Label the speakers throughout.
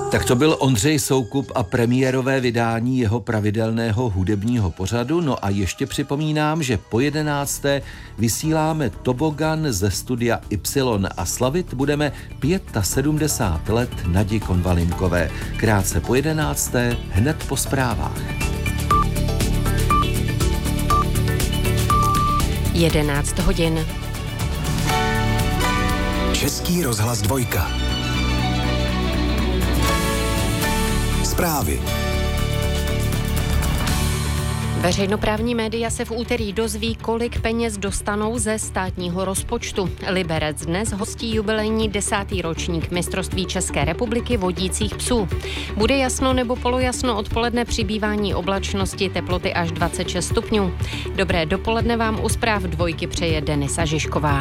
Speaker 1: Tak to byl Ondřej Soukup a premiérové vydání jeho pravidelného hudebního pořadu. No a ještě připomínám, že po 11. vysíláme Tobogan ze studia Y a slavit budeme 75 let Nadi Konvalinkové. Krátce po 11. hned po zprávách.
Speaker 2: 11 hodin.
Speaker 3: Český rozhlas 2. Zprávy.
Speaker 2: Veřejnoprávní média se v úterý dozví, kolik peněz dostanou ze státního rozpočtu. Liberec dnes hostí jubilejní 10. ročník mistrovství České republiky vodících psů. Bude jasno nebo polojasno, odpoledne přibývání oblačnosti, teploty až 26 stupňů. Dobré dopoledne vám u zpráv 2 přeje Denisa Žižková.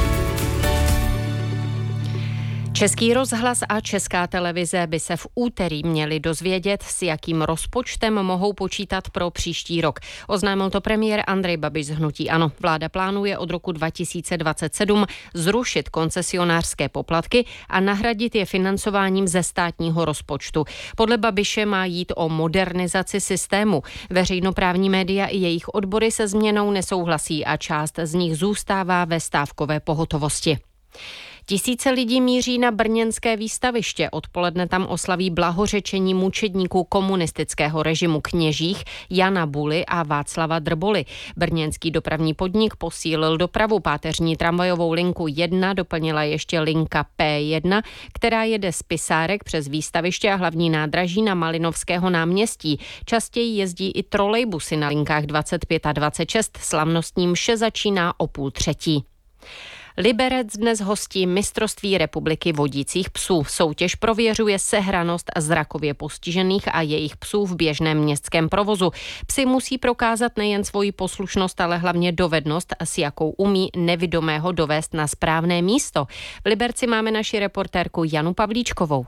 Speaker 2: Český rozhlas a Česká televize by se v úterý měli dozvědět, s jakým rozpočtem mohou počítat pro příští rok. Oznámil to premiér Andrej Babiš z hnutí ANO. Vláda plánuje od roku 2027 zrušit koncesionářské poplatky a nahradit je financováním ze státního rozpočtu. Podle Babiše má jít o modernizaci systému. Veřejnoprávní média i jejich odbory se změnou nesouhlasí a část z nich zůstává ve stávkové pohotovosti. Tisíce lidí míří na brněnské výstaviště. Odpoledne tam oslaví blahořečení mučedníků komunistického režimu kněžích Jana Buly a Václava Drboly. Brněnský dopravní podnik posílil dopravu. Páteřní tramvajovou linku 1 doplnila ještě linka P1, která jede z Pisárek přes výstaviště a hlavní nádraží na Malinovského náměstí. Častěji jezdí i trolejbusy na linkách 25 a 26. Slavnostní mše začíná o 2:30. Liberec dnes hostí mistrovství republiky vodících psů. Soutěž prověřuje sehranost zrakově postižených a jejich psů v běžném městském provozu. Psi musí prokázat nejen svoji poslušnost, ale hlavně dovednost, s jakou umí nevidomého dovést na správné místo. V Liberci máme naši reportérku Janu Pavlíčkovou.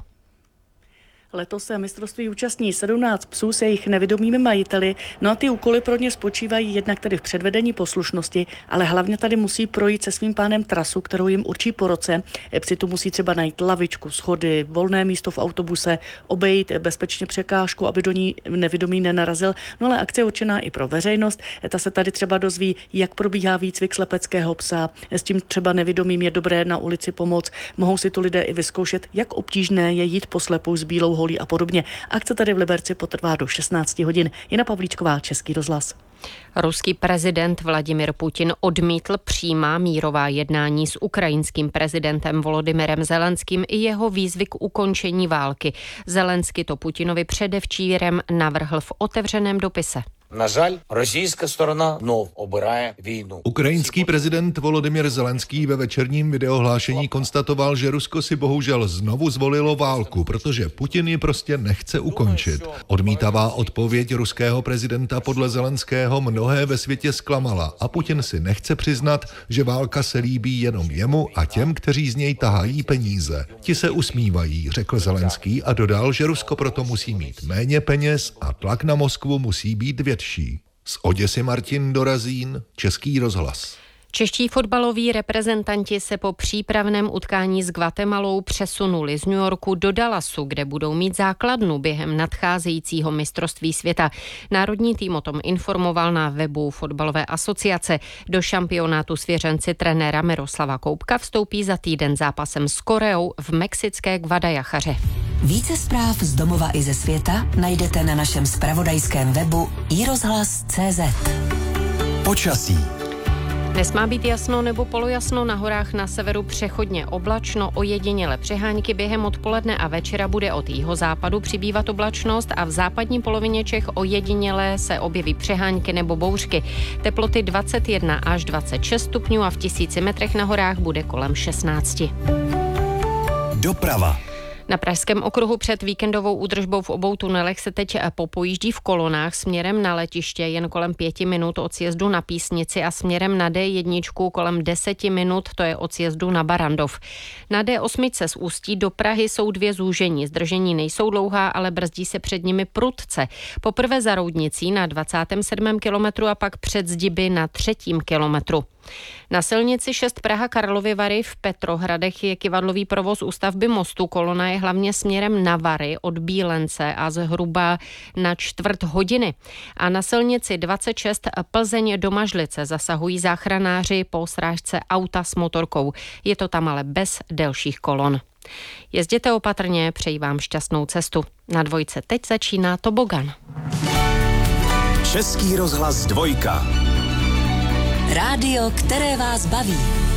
Speaker 4: Letos se mistrovství účastní 17 psů se jejich nevidomými majiteli, no a ty úkoly pro ně spočívají jednak tedy v předvedení poslušnosti, ale hlavně tady musí projít se svým pánem trasu, kterou jim určí po roce. Psi tu musí třeba najít lavičku, schody, volné místo v autobuse, obejít bezpečně překážku, aby do ní nevidomý nenarazil. No ale akce je určená i pro veřejnost. Ta se tady třeba dozví, jak probíhá výcvik slepeckého psa, s tím třeba nevidomým je dobré na ulici pomoct. Mohou si tu lidé i vyzkoušet, jak obtížné je jít poslepu s bílou holí a podobně. Akce tady v Liberci potrvá do 16 hodin. Jana Pavlíčková, Český rozhlas.
Speaker 2: Ruský prezident Vladimir Putin odmítl přímá mírová jednání s ukrajinským prezidentem Volodymyrem Zelenským i jeho výzvy k ukončení války. Zelenský to Putinovi předevčírem navrhl v otevřeném dopise.
Speaker 5: Na žal, rosійська сторона знов обирає війну.
Speaker 6: Ukrajinský prezident Volodymyr Zelenský ve večerním videohlášení konstatoval, že Rusko si bohužel znovu zvolilo válku, protože Putin ji prostě nechce ukončit. Odmítavá odpověď ruského prezidenta podle Zelenského mnohé ve světě zklamala a Putin si nechce přiznat, že válka se líbí jenom jemu a těm, kteří z něj tahají peníze. Ti se usmívají, řekl Zelenský a dodal, že Rusko proto musí mít méně peněz a tlak na Moskvu musí být větší. Z Oděsy Martin Dorazín, Český rozhlas.
Speaker 2: Čeští fotbaloví reprezentanti se po přípravném utkání s Guatemalou přesunuli z New Yorku do Dallasu, kde budou mít základnu během nadcházejícího mistrovství světa. Národní tým o tom informoval na webu Fotbalové asociace. Do šampionátu svěřenci trenéra Miroslava Koubka vstoupí za týden zápasem s Koreou v mexické Guadalajaře.
Speaker 7: Více zpráv z domova i ze světa najdete na našem zpravodajském webu iRozhlas.cz.
Speaker 3: Počasí.
Speaker 2: Dnes má být jasno nebo polojasno, na horách na severu přechodně oblačno, ojediněle přehánky, během odpoledne a večera bude od jihozápadu přibývat oblačnost a v západní polovině Čech ojediněle se objeví přehánky nebo bouřky. Teploty 21 až 26 stupňů a v 1000 metrech na horách bude kolem 16.
Speaker 3: Doprava.
Speaker 2: Na Pražském okruhu před víkendovou údržbou v obou tunelech se teď popojíždí v kolonách směrem na letiště jen kolem 5 minut od sjezdu na Písnici a směrem na D1 kolem 10 minut, to je od sjezdu na Barandov. Na D8 z Ústí do Prahy jsou 2 zúžení. Zdržení nejsou dlouhá, ale brzdí se před nimi prudce. Poprvé za Roudnicí na 27. kilometru a pak před Zdiby na 3. kilometru. Na silnici 6 Praha Karlovy Vary v Petrohradech je kyvadlový provoz u stavby mostu. Kolona je hlavně směrem na Vary od Bílence a zhruba na čtvrt hodiny. A na silnici 26 Plzeň do Mažlice zasahují záchranáři po srážce auta s motorkou. Je to tam ale bez delších kolon. Jezděte opatrně, přeji vám šťastnou cestu. Na Dvojce teď začíná tobogan.
Speaker 3: Český rozhlas 2.
Speaker 7: Rádio, které vás baví.